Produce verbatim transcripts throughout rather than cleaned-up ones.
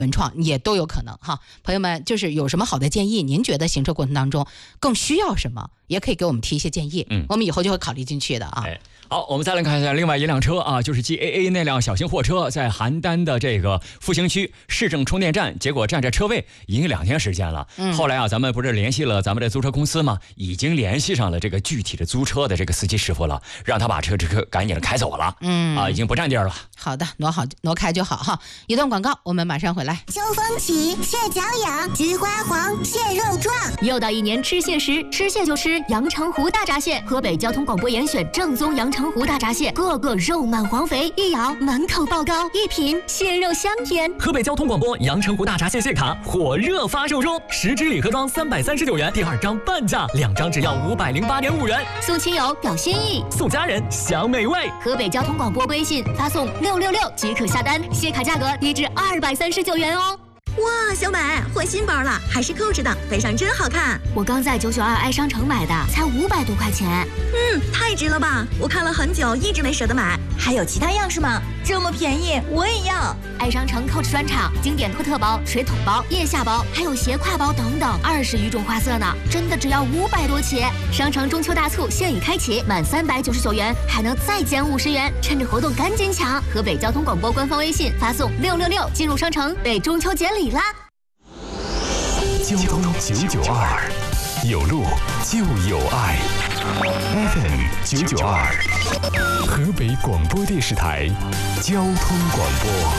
文创也都有可能哈。朋友们，就是有什么好的建议，您觉得行车过程当中更需要什么，也可以给我们提一些建议，嗯，我们以后就会考虑进去的啊。 哎好，我们再来看一下另外一辆车啊，就是 G A A 那辆小型货车在邯郸的这个复兴区市政充电站，结果占着车位已经两天时间了。嗯，后来啊，咱们不是联系了咱们的租车公司吗？已经联系上了这个具体的租车的这个司机师傅了，让他把车这个赶紧的开走了。嗯，啊，已经不占地儿了。 好的，挪好挪开就好哈。一段广告，我们马上回来。 秋风起，蟹脚痒，菊花黄，蟹肉壮。 又到一年吃蟹时，吃蟹就吃阳澄湖大闸蟹。河北交通广播严选正宗阳澄湖大闸蟹，个个肉满黄肥，一咬满口爆膏，一品蟹肉香甜。 河北交通广播阳澄湖大闸蟹蟹卡火热发售中，十支礼盒装三百三十九元，第二张半价，两张只要五百零八点五元。 送亲友表心意， 送家人享美味。 河北交通广播微信发送六六六即可下单，蟹卡价格低至二百三十九元哦。 哇，小美换新包了，还是扣着的，背上真好看。 我刚在九九二爱商城买的，才五百多块钱。 嗯，太值了吧！我看了很久，一直没舍得买。还有其他样式吗？这么便宜，我也要。 爱商城 Coach 专场，经典托特包、水桶包、腋下包，还有斜挎包等等，二十余种花色呢，真的只要五百多起。商城中秋大促现已开启，满三百九十九元还能再减五十元，趁着活动赶紧抢！河北交通广播官方微信发送六六六进入商城，为中秋节礼啦！ 交通九九二，有路就有爱。F M 九九二，河北广播电视台交通广播。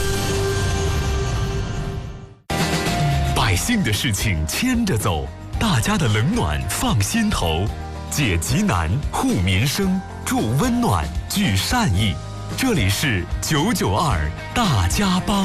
百姓的事情牵着走，大家的冷暖放心头，解急难护民生，助温暖聚善意。这里是九九二大家帮。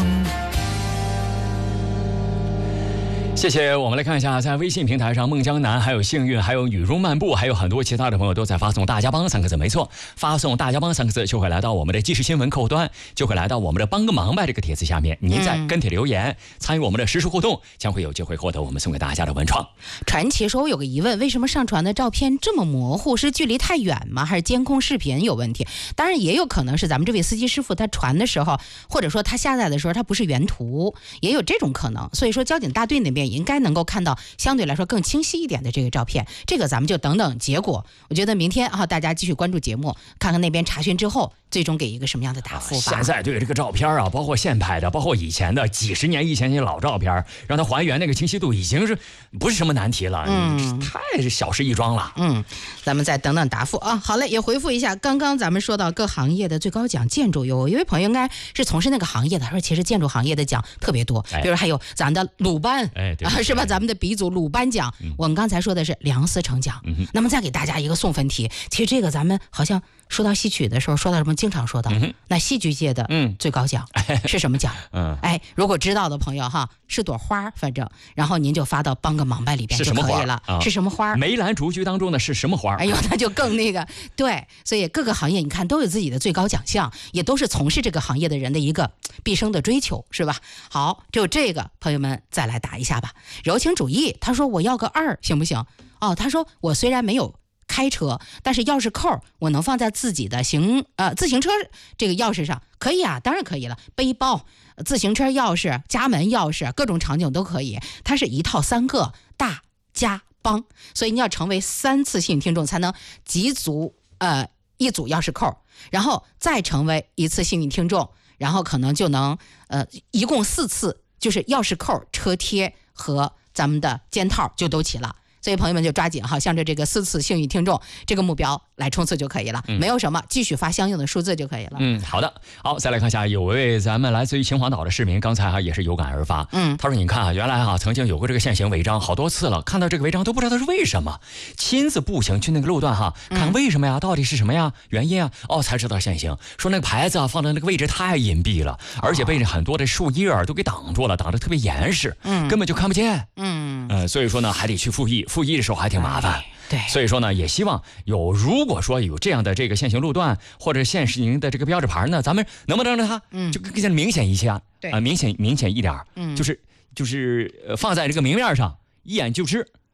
谢谢，我们来看一下，在微信平台上，孟江南、还有幸运、还有雨中漫步，还有很多其他的朋友都在发送大家帮三个字。没错，发送大家帮三个字就会来到我们的即时新闻客户端，就会来到我们的帮个忙吧这个帖子下面，您在跟帖留言、嗯、参与我们的实时互动，将会有机会获得我们送给大家的文创。 传奇说，我有个疑问，为什么上传的照片这么模糊？是距离太远吗？还是监控视频有问题？当然也有可能是咱们这位司机师傅他传的时候，或者说他下载的时候他不是原图，也有这种可能。所以说交警大队那边应该能够看到相对来说更清晰一点的这个照片，这个咱们就等等结果。我觉得明天啊，大家继续关注节目，看看那边查询之后最终给一个什么样的答复吧。 现在对这个照片啊，包括现拍的，包括以前的几十年以前的老照片，让它还原那个清晰度已经是不是什么难题了，嗯，太是小事一桩了。 嗯，咱们再等等答复啊。好嘞，也回复一下刚刚咱们说到各行业的最高奖，建筑有一位朋友应该是从事那个行业的，他说其实建筑行业的奖特别多，比如还有咱的鲁班，哎，对啊，是吧？咱们的鼻祖鲁班奖，嗯、我们刚才说的是梁思成奖、嗯。那么再给大家一个送分题，其实这个咱们好像说到戏曲的时候，说到什么经常说到，嗯、那戏剧界的最高奖、嗯、是什么奖？嗯，哎，如果知道的朋友哈，是朵花，反正，然后您就发到帮个忙吧里边就可以了。是什么花？ 梅兰竹菊当中的是什么花？ 哎呦，那就更那个对，所以各个行业你看都有自己的最高奖项，也都是从事这个行业的人的一个毕生的追求，是吧？好，就这个朋友们再来答一下吧。柔情主义，他说我要个二行不行？哦，他说我虽然没有开车，但是钥匙扣我能放在自己的行呃自行车这个钥匙上，可以啊，当然可以了。背包、自行车钥匙、家门钥匙，各种场景都可以。它是一套三个大家帮，所以你要成为三次幸运听众才能集足呃一组钥匙扣，然后再成为一次幸运听众，然后可能就能呃一共四次，就是钥匙扣、车贴和咱们的肩套就都齐了。所以朋友们就抓紧哈，向着这个四次幸运听众这个目标来冲刺就可以了、嗯、没有什么，继续发相应的数字就可以了。 嗯，好的，好，再来看一下，有位咱们来自于秦皇岛的市民，刚才哈也是有感而发。嗯，他说你看啊，原来哈曾经有过这个限行违章好多次了，看到这个违章都不知道它是为什么，亲自步行去那个路段哈，看为什么呀、嗯、到底是什么呀原因啊，哦才知道限行。说那个牌子啊放在那个位置太隐蔽了，而且被很多的树叶都给挡住了，挡得特别严实，嗯，根本就看不见。嗯，呃，所以说呢还得去复议，复议的时候还挺麻烦。 对， 所以说呢，也希望有如果说有这样的这个限行路段或者限行的这个标志牌呢，咱们能不能让它嗯就更加明显一些？对啊、呃，明显明显一点，嗯，就是就是、呃、放在这个明面上一眼就知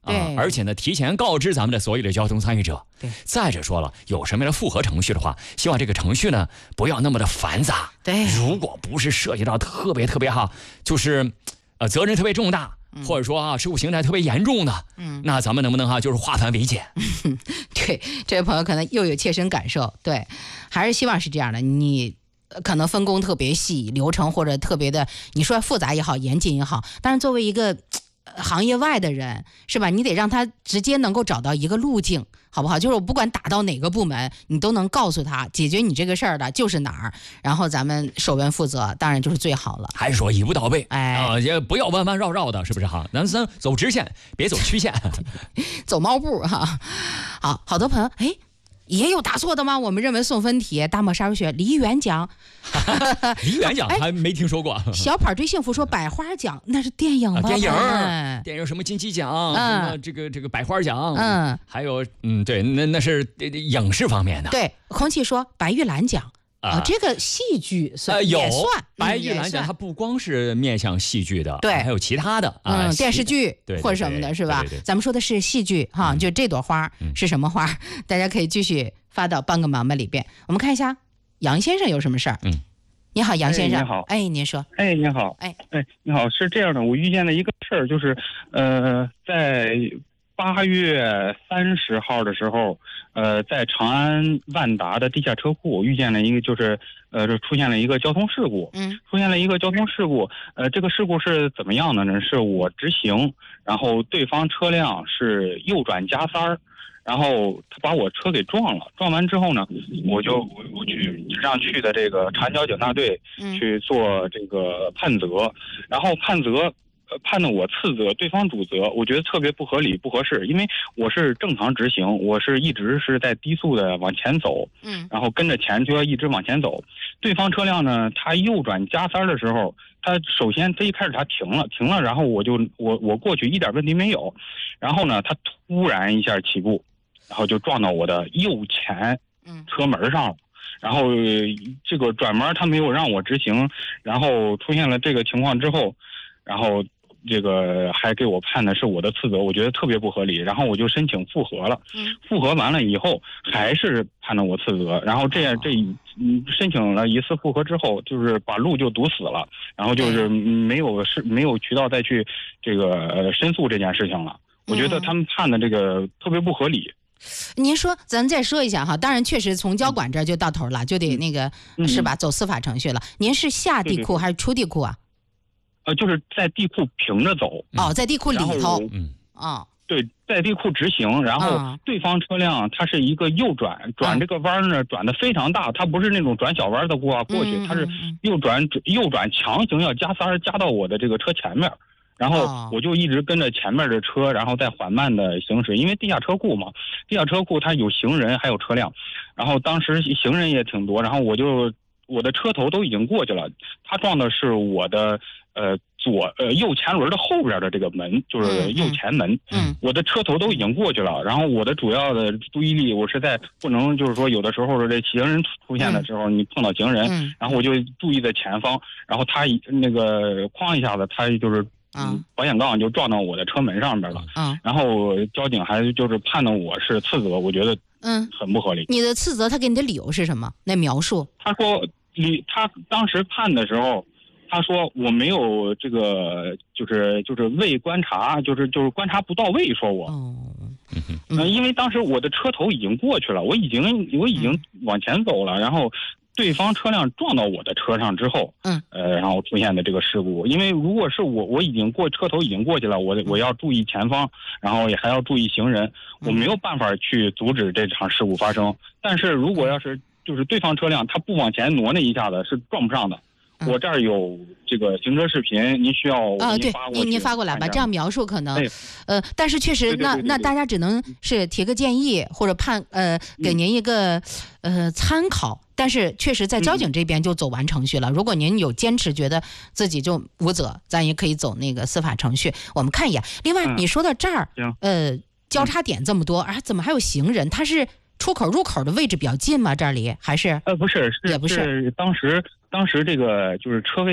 对、 啊，而且呢，提前告知咱们的所有的交通参与者。 对， 再者说了，有什么样的复核程序的话，希望这个程序呢不要那么的繁杂。 对， 如果不是涉及到特别特别哈，就是呃责任特别重大。或者说啊，事故形态特别严重的，嗯，那咱们能不能哈、啊，就是化繁为简？ 对，这位朋友可能又有切身感受，对，还是希望是这样的。你可能分工特别细，流程或者特别的，你说复杂也好，严谨也好，但是作为一个行业外的人，是吧？你得让他直接能够找到一个路径，好不好？就是我不管打到哪个部门，你都能告诉他解决你这个事儿的就是哪儿，然后咱们首问负责，当然就是最好了。 还是说一步到位， 哎啊，也不要弯弯绕绕的，是不是哈？咱咱走直线，别走曲线， 走猫步哈。好，好多朋友哎。也有答错的吗？我们认为送分题，大漠杀入雪，梨园奖， 梨园奖还没听说过。 小跑追幸福说百花奖那是电影吧？ 啊、电影， 嗯、 电影什么金鸡奖， 嗯、 什么这个这个百花奖， 嗯， 还有嗯对，那那是影视方面的。 对，空气说白玉兰奖。啊、哦，这个戏剧算、呃、 也算白玉兰奖，它不光是面向戏剧的， 对， 还有其他的啊、 嗯，电视剧对或者什么的，是吧？ 对对对对， 咱们说的是戏剧哈、嗯，就这朵花、嗯、是什么花？大家可以继续发到帮个忙吧里边。我们看一下杨先生有什么事儿？ 嗯， 你好，杨先生。 哎、你好， 哎，您说。 哎，你好， 哎哎，你好，是这样的，我遇见了一个事儿，就是呃，在八月三十号的时候，呃，在长安万达的地下车库遇见了一个，就是呃，这出现了一个交通事故。 嗯， 出现了一个交通事故。呃，这个事故是怎么样的呢？是我直行，然后对方车辆是右转加塞儿，然后他把我车给撞了。撞完之后呢，我就我我去让去的这个长安交警大队去做这个判责，嗯、然后判责。判的我次责，对方主责，我觉得特别不合理、不合适。因为我是正常直行，我是一直是在低速的往前走， 嗯， 然后跟着前车一直往前走。对方车辆呢，他右转加塞的时候，他首先他一开始他停了，停了，然后我就我我过去一点问题没有，然后呢，他突然一下起步，然后就撞到我的右前车门上了。然后这个转弯他没有让我直行，然后出现了这个情况之后，然后。这个还给我判的是我的次责，我觉得特别不合理，然后我就申请复核了。 嗯， 复核完了以后还是判的我次责，然后这样这嗯申请了一次复核之后，就是把路就堵死了，然后就是没有是没有渠道再去这个呃申诉这件事情了。我觉得他们判的这个特别不合理。 您说，咱再说一下哈，当然确实从交管这儿就到头了，就得那个、嗯、是吧？走司法程序了。您是下地库还是出地库啊？ 呃，就是在地库平着走。 哦，在地库里头。 嗯。 哦。 对，在地库直行，然后对方车辆它是一个右转，嗯、转这个弯呢转的非常大，它不是那种转小弯的过过去， 嗯、 它是右转右转强行要加塞儿加到我的这个车前面。然后我就一直跟着前面的车，然后再缓慢的行驶，因为地下车库嘛，地下车库它有行人还有车辆，然后当时行人也挺多，然后我就我的车头都已经过去了，他撞的是我的呃左呃右前轮的后边的这个门，就是右前门， 嗯， 我的车头都已经过去了，然后我的主要的注意力我是在不能就是说有的时候这行人出现的时候，你碰到行人， 嗯， 然后我就注意在前方，然后他那个哐一下子，他就是。 嗯， 保险杠就撞到我的车门上边了。 嗯， 然后交警还就是判的我是次责，我觉得嗯很不合理。 你的次责，他给你的理由是什么？那描述？ 他说，你他当时判的时候，他说我没有这个，就是就是未观察，就是就是观察不到位，说我。 哦， 嗯、呃，因为当时我的车头已经过去了，我已经我已经往前走了，然后。对方车辆撞到我的车上之后， 嗯， 呃，然后出现的这个事故。因为如果是我，我已经过车头已经过去了，我我要注意前方，然后也还要注意行人，我没有办法去阻止这场事故发生。但是如果要是就是对方车辆他不往前挪那一下子，是撞不上的。我这儿有这个行车视频，您需要啊？对，您您发过来吧，这样描述可能，呃，但是确实，那那大家只能是提个建议或者判呃给您一个呃参考。但是确实在交警这边就走完程序了。如果您有坚持，觉得自己就无责，咱也可以走那个司法程序。我们看一眼。另外，你说到这儿，呃，交叉点这么多，啊，怎么还有行人？他是出口入口的位置比较近吗？这里还是？ 呃，不是，是也不是。 当时当时这个就是车位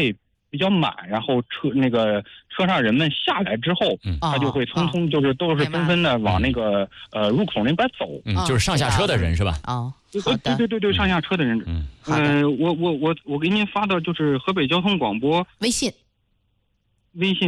比较满，然后车那个车上人们下来之后， 嗯， 他就会匆匆就是都是纷纷的往那个呃入口那边走。 嗯，就是上下车的人是吧？ 哦， 对对对对对，上下车的人。 嗯， 好的。 呃，我我我我给您发的就是河北交通广播微信。 微信